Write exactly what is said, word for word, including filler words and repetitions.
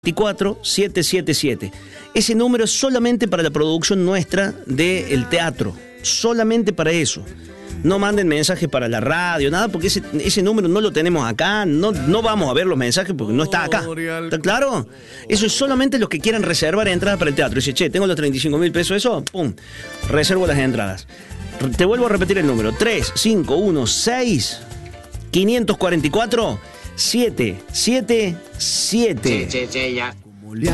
cuatro siete siete siete. Ese número es solamente para la producción nuestra del teatro, solamente para eso. No manden mensajes para la radio, nada, porque ese, ese número no lo tenemos acá, no, no vamos a ver los mensajes porque no está acá. ¿Está claro? Eso es solamente los que quieran reservar entradas para el teatro. Dice, che, tengo los treinta y cinco mil pesos, eso, pum, reservo las entradas. Te vuelvo a repetir el número, tres cinco uno seis cinco cuatro cuatro siete siete siete. Che, che, che, ya.